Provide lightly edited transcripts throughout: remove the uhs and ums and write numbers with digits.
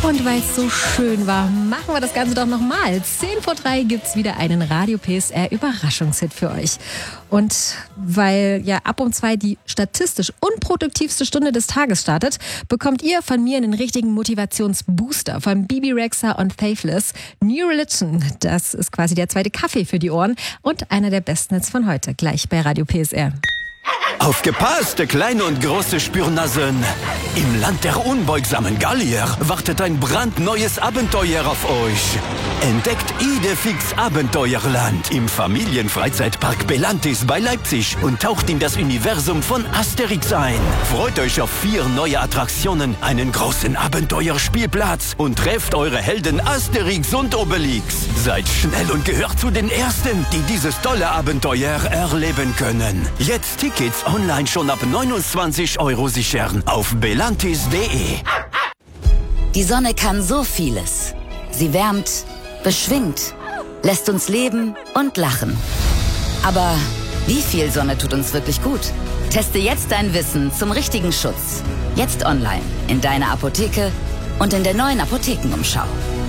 Und weil es so schön war, machen wir das Ganze doch nochmal. 3:10 gibt's wieder einen Radio PSR Überraschungshit für euch. Und weil ja ab um 2 die statistisch unproduktivste Stunde des Tages startet, bekommt ihr von mir einen richtigen Motivationsbooster von Bibi Rexha und Faithless. New Religion, das ist quasi der zweite Kaffee für die Ohren und einer der besten Hits von heute, gleich bei Radio PSR. Aufgepasst, kleine und große Spürnasen! Im Land der unbeugsamen Gallier wartet ein brandneues Abenteuer auf euch. Entdeckt Idefix Abenteuerland im Familienfreizeitpark Belantis bei Leipzig und taucht in das Universum von Asterix ein. Freut euch auf 4 neue Attraktionen, einen großen Abenteuerspielplatz und trefft eure Helden Asterix und Obelix. Seid schnell und gehört zu den Ersten, die dieses tolle Abenteuer erleben können. Jetzt Tickets online schon ab 29 € sichern auf belantis.de. Die Sonne kann so vieles. Sie wärmt, beschwingt, lässt uns leben und lachen. Aber wie viel Sonne tut uns wirklich gut? Teste jetzt dein Wissen zum richtigen Schutz. Jetzt online, in deiner Apotheke und in der neuen Apothekenumschau.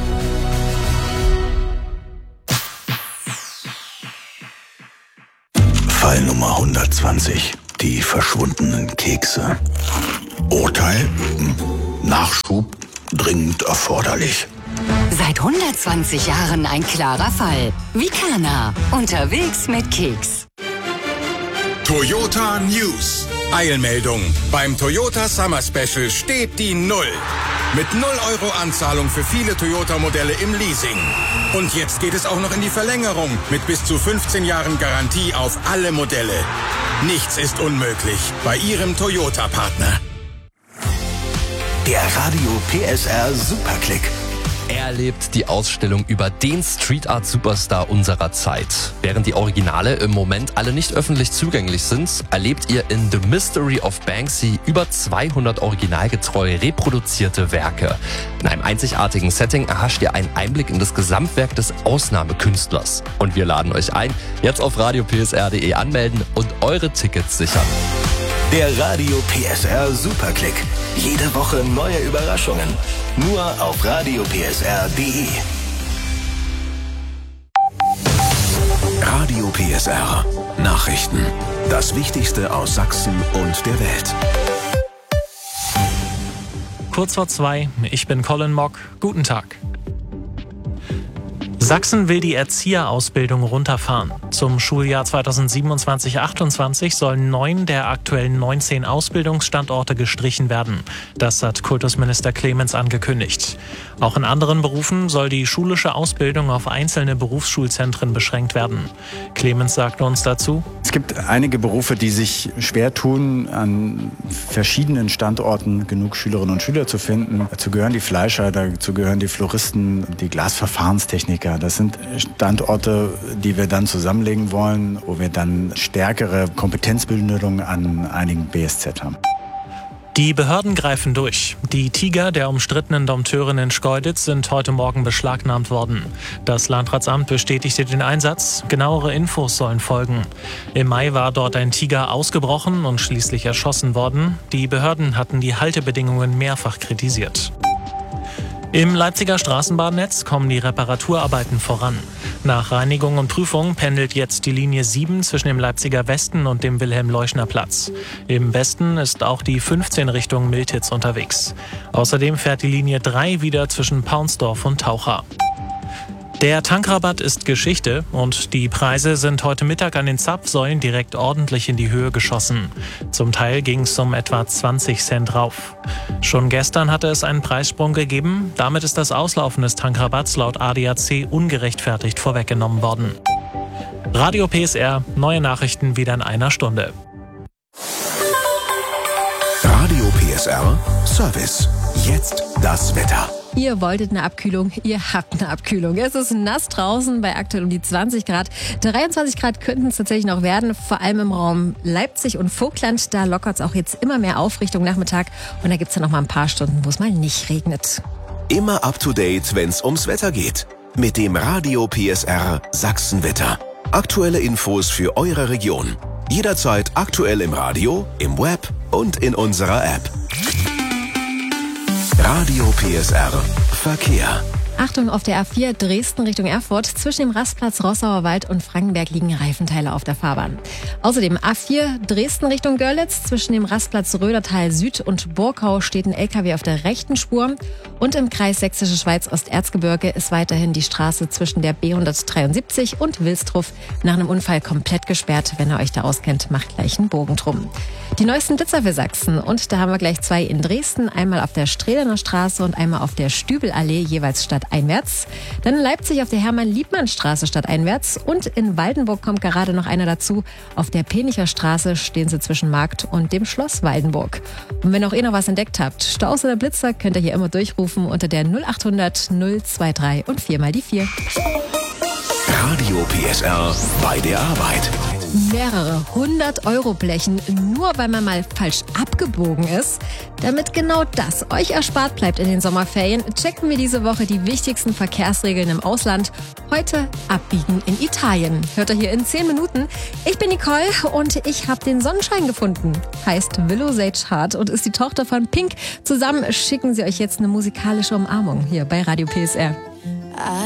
Fall Nummer 120. Die verschwundenen Kekse. Urteil? Nachschub dringend erforderlich. Seit 120 Jahren ein klarer Fall. Vicana. Unterwegs mit Keks. Toyota News. Eilmeldung. Beim Toyota Summer Special steht die 0. Mit 0 € Anzahlung für viele Toyota-Modelle im Leasing. Und jetzt geht es auch noch in die Verlängerung mit bis zu 15 Jahren Garantie auf alle Modelle. Nichts ist unmöglich bei Ihrem Toyota-Partner. Der Radio PSR Superklick. Erlebt die Ausstellung über den Street Art Superstar unserer Zeit. Während die Originale im Moment alle nicht öffentlich zugänglich sind, erlebt ihr in The Mystery of Banksy über 200 originalgetreu reproduzierte Werke. In einem einzigartigen Setting erhascht ihr einen Einblick in das Gesamtwerk des Ausnahmekünstlers. Und wir laden euch ein, jetzt auf radiopsr.de anmelden und eure Tickets sichern. Der Radio PSR Superklick. Jede Woche neue Überraschungen. Nur auf radiopsr.de. Radio PSR. Nachrichten. Das Wichtigste aus Sachsen und der Welt. Kurz vor 2, ich bin Colin Mock. Guten Tag. Sachsen will die Erzieherausbildung runterfahren. Zum Schuljahr 2027/28 sollen 9 der aktuellen 19 Ausbildungsstandorte gestrichen werden. Das hat Kultusminister Clemens angekündigt. Auch in anderen Berufen soll die schulische Ausbildung auf einzelne Berufsschulzentren beschränkt werden. Clemens sagte uns dazu: Es gibt einige Berufe, die sich schwer tun, an verschiedenen Standorten genug Schülerinnen und Schüler zu finden. Dazu gehören die Fleischer, dazu gehören die Floristen, die Glasverfahrenstechniker. Das sind Standorte, die wir dann zusammenlegen wollen, wo wir dann stärkere Kompetenzbildung an einigen BSZ haben. Die Behörden greifen durch. Die Tiger der umstrittenen Dompteurin in Schkeuditz sind heute Morgen beschlagnahmt worden. Das Landratsamt bestätigte den Einsatz. Genauere Infos sollen folgen. Im Mai war dort ein Tiger ausgebrochen und schließlich erschossen worden. Die Behörden hatten die Haltebedingungen mehrfach kritisiert. Im Leipziger Straßenbahnnetz kommen die Reparaturarbeiten voran. Nach Reinigung und Prüfung pendelt jetzt die Linie 7 zwischen dem Leipziger Westen und dem Wilhelm-Leuschner-Platz. Im Westen ist auch die 15 Richtung Miltitz unterwegs. Außerdem fährt die Linie 3 wieder zwischen Paunsdorf und Taucha. Der Tankrabatt ist Geschichte und die Preise sind heute Mittag an den Zapfsäulen direkt ordentlich in die Höhe geschossen. Zum Teil ging es um etwa 20 Cent rauf. Schon gestern hatte es einen Preissprung gegeben. Damit ist das Auslaufen des Tankrabatts laut ADAC ungerechtfertigt vorweggenommen worden. Radio PSR, neue Nachrichten wieder in einer Stunde. Radio PSR Service. Jetzt das Wetter. Ihr wolltet eine Abkühlung, ihr habt eine Abkühlung. Es ist nass draußen bei aktuell um die 20 Grad. 23 Grad könnten es tatsächlich noch werden, vor allem im Raum Leipzig und Vogtland. Da lockert es auch jetzt immer mehr auf Richtung Nachmittag. Und da gibt es dann noch mal ein paar Stunden, wo es mal nicht regnet. Immer up to date, wenn es ums Wetter geht. Mit dem Radio PSR Sachsenwetter. Aktuelle Infos für eure Region. Jederzeit aktuell im Radio, im Web und in unserer App. Radio PSR Verkehr. Achtung, auf der A4 Dresden Richtung Erfurt. Zwischen dem Rastplatz Rossauer Wald und Frankenberg liegen Reifenteile auf der Fahrbahn. Außerdem A4 Dresden Richtung Görlitz. Zwischen dem Rastplatz Rödertal Süd und Burkau steht ein LKW auf der rechten Spur. Und im Kreis Sächsische Schweiz Osterzgebirge ist weiterhin die Straße zwischen der B173 und Wilsdruff nach einem Unfall komplett gesperrt. Wenn ihr euch da auskennt, macht gleich einen Bogen drum. Die neuesten Blitzer für Sachsen. Und da haben wir gleich 2 in Dresden. Einmal auf der Strehlener Straße und einmal auf der Stübelallee, jeweils stadteinwärts. Dann in Leipzig auf der Hermann-Liebmann-Straße stadteinwärts. Und in Waldenburg kommt gerade noch einer dazu. Auf der Penicher Straße stehen sie zwischen Markt und dem Schloss Waldenburg. Und wenn auch ihr noch was entdeckt habt, Staus oder Blitzer, könnt ihr hier immer durchrufen unter der 0800 023 und 4 mal die 4. Radio PSR bei der Arbeit. Mehrere 100-Euro-Blechen, nur weil man mal falsch abgebogen ist. Damit genau das euch erspart bleibt in den Sommerferien, checken wir diese Woche die wichtigsten Verkehrsregeln im Ausland. Heute abbiegen in Italien. Hört ihr hier in 10 Minuten. Ich bin Nicole und ich habe den Sonnenschein gefunden. Heißt Willow Sage Hart und ist die Tochter von Pink. Zusammen schicken sie euch jetzt eine musikalische Umarmung hier bei Radio PSR.